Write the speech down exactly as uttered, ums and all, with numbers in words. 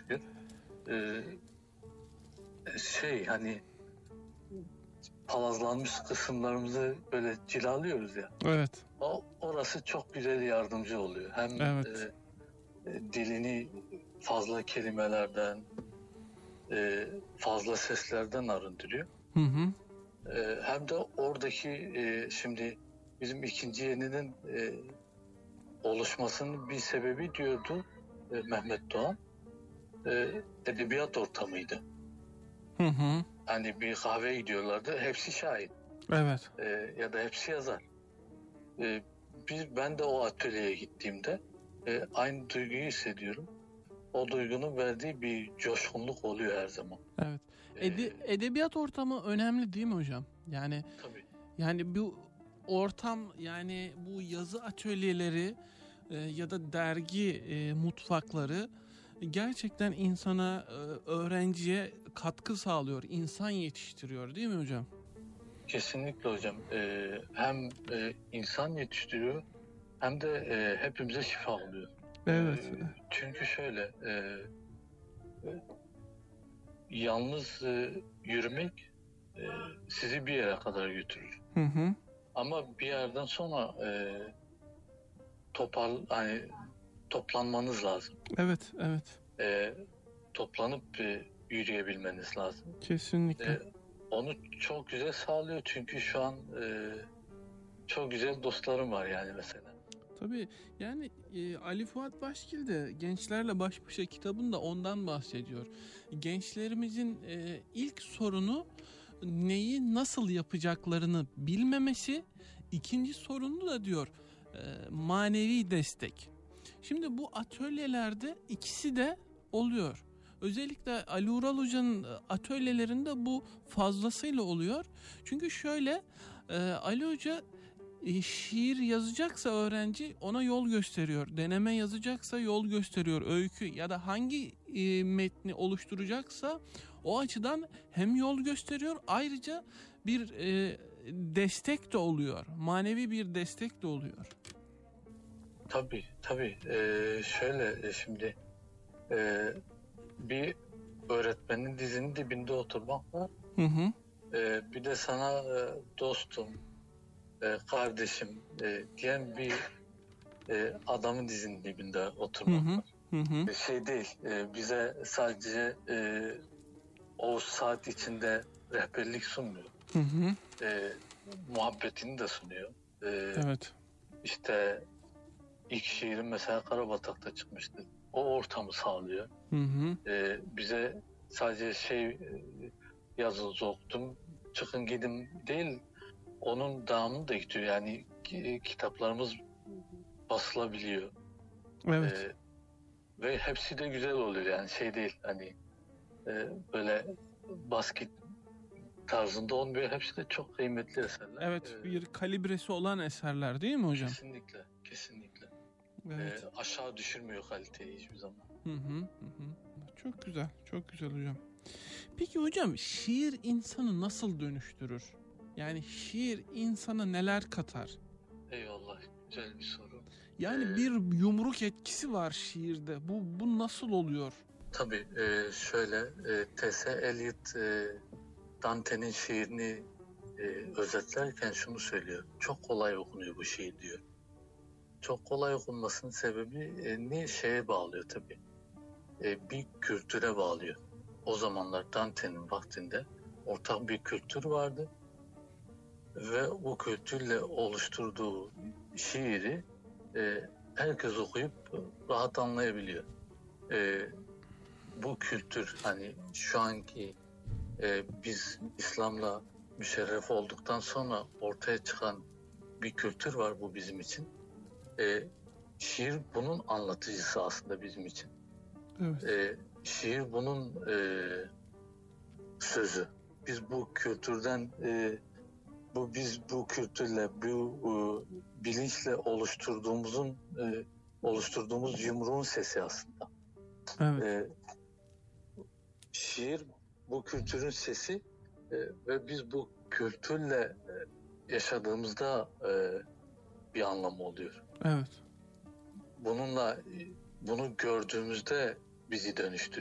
şükür. Ee, şey hani palazlanmış kısımlarımızı böyle cilalıyoruz ya. Evet. O orası çok güzel yardımcı oluyor. Hem Evet. e, e, dilini fazla kelimelerden, e, fazla seslerden arındırıyor. Hı hı. E, hem de oradaki e, şimdi bizim ikinci yeninin e, oluşmasının bir sebebi diyordu e, Mehmet Doğan. E, edebiyat ortamıydı. Hı hı. Hani bir kahveye gidiyorlardı, hepsi şair. Evet. E, ya da hepsi yazar. E, biz, ben de o atölyeye gittiğimde e, aynı duyguyu hissediyorum. O duygunun verdiği bir coşkunluk oluyor her zaman. Evet. Ede- Ee, edebiyat ortamı önemli değil mi hocam? Yani tabii. yani bu ortam, yani bu yazı atölyeleri e, ya da dergi e, mutfakları gerçekten insana, e, öğrenciye katkı sağlıyor, insan yetiştiriyor değil mi hocam? Kesinlikle hocam. Ee, hem e, insan yetiştiriyor hem de e, hepimize şifa oluyor. Evet. Ee, çünkü şöyle e, e, yalnız e, yürümek e, sizi bir yere kadar götürür. Hı hı. Ama bir yerden sonra e, topar hani toplanmanız lazım. Evet, evet. E, toplanıp e, yürüyebilmeniz lazım. Kesinlikle. E, onu çok güzel sağlıyor çünkü şu an e, çok güzel dostlarım var yani mesela. Tabii yani e, Ali Fuat Başkil de Gençlerle Baş Başa kitabında ondan bahsediyor. Gençlerimizin e, ilk sorunu neyi nasıl yapacaklarını bilmemesi. İkinci sorunu da diyor e, manevi destek. Şimdi bu atölyelerde ikisi de oluyor. Özellikle Ali Ural Hoca'nın atölyelerinde bu fazlasıyla oluyor. Çünkü şöyle e, Ali Hoca e, şiir yazacaksa öğrenci ona yol gösteriyor. Deneme yazacaksa yol gösteriyor. Öykü ya da hangi e, metni oluşturacaksa o açıdan hem yol gösteriyor, ayrıca bir e, destek de oluyor. Manevi bir destek de oluyor. Tabii tabii. Ee, şöyle e, şimdi e, bir öğretmenin dizinin dibinde oturmak var. Hı hı. E, bir de sana e, dostum, e, kardeşim e, diyen bir e, adamın dizinin dibinde Hı oturmak hı. var. Hı hı. E, şey değil, e, bize sadece e, o saat içinde rehberlik sunmuyor. Hı hı. E, muhabbetini de sunuyor. E, Evet. işte ilk şiirim mesela Karabatak'ta çıkmıştı. O ortamı sağlıyor. Hı hı. E, bize sadece şey e, yazılı okudum, çıkın gidin değil, onun devamını da gidiyor. Yani ki, kitaplarımız basılabiliyor. Evet. E, ve hepsi de güzel oluyor yani şey değil hani e, böyle basket tarzında olmuyor. Hepsi de çok kıymetli eserler. Evet, E, bir kalibresi olan eserler değil mi hocam? kesinlikle, kesinlikle. E, Evet. aşağı düşürmüyor kaliteyi hiçbir zaman. Hı hı. Hı hı. Çok güzel, çok güzel hocam. Peki hocam, şiir insanı nasıl dönüştürür? Yani şiir insana neler katar? Eyvallah, güzel bir soru. Yani E, bir yumruk etkisi var şiirde. Bu bu nasıl oluyor? tabii e, şöyle e, T S. Eliot e, Dante'nin şiirini e, özetlerken şunu söylüyor. Çok kolay okunuyor bu şiir diyor. Çok kolay okunmasının sebebi e, ne şeye bağlıyor tabii. E, bir kültüre bağlıyor. O zamanlar Dante'nin vaktinde ortak bir kültür vardı ve o kültürle oluşturduğu şiiri e, herkes okuyup rahat anlayabiliyor. E, bu kültür hani şu anki e, biz İslam'la müşerref olduktan sonra ortaya çıkan bir kültür var bu bizim için. E, şiir bunun anlatıcısı aslında bizim için. Evet. E, şiir bunun e, sözü. Biz bu kültürden e, bu biz bu kültürle bu e, bilinçle oluşturduğumuzun e, oluşturduğumuz yumruğun sesi aslında. Evet. E, şiir bu kültürün sesi e, ve biz bu kültürle e, yaşadığımızda e, bir anlamı oluyor. Evet. Bununla e, bunu gördüğümüzde bizi dönüştürüyor.